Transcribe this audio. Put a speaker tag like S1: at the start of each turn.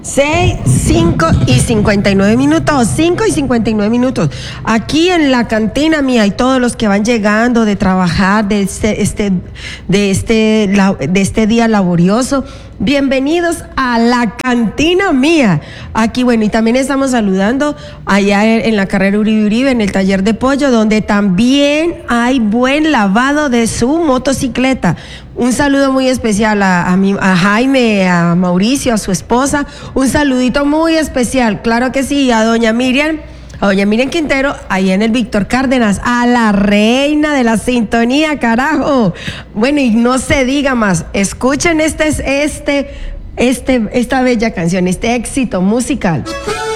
S1: 5 y 59 minutos, 5 y 59 minutos. Aquí en la cantina mía y todos los que van llegando de trabajar de este día laborioso, bienvenidos a la cantina mía. Aquí, bueno, y también estamos saludando allá en la carrera Uribe Uribe, en el taller de pollo, donde también hay buen lavado de su motocicleta. Un saludo muy especial a Jaime, a Mauricio, a su esposa. Un saludito muy especial, claro que sí, a doña Miriam Quintero, ahí en el Víctor Cárdenas, a la reina de la sintonía, carajo. Bueno, y no se diga más, escuchen esta bella canción, este éxito musical.